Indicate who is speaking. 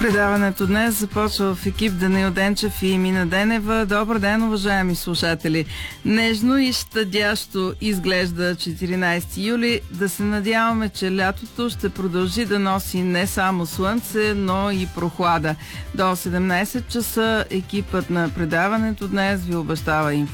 Speaker 1: Предаването днес започва в екип Данил Денчев и Мина Денева. Добър ден, уважаеми слушатели! Нежно и щадящо изглежда 14 юли. Да се надяваме, че лятото ще продължи да носи не само слънце, но и прохлада. До 17 часа екипът на предаването днес ви обещава информация